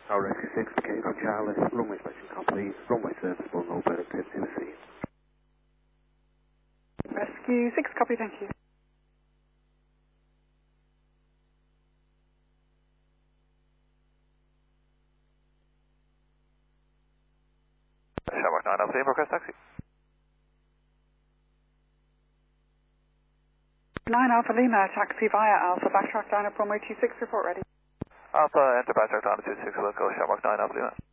Rescue 6, okay, from Charlie, runway inspection complete, runway serviceable, no bird activity in the sea. Rescue 6, copy, thank you. Shamrock 9 Alpha, request taxi. 9 Alpha Lima, taxi via Alpha, backtrack down at runway 26, report ready. Alpha, enter backtrack down to 26, let's go, Shamrock 9 Alpha Lima.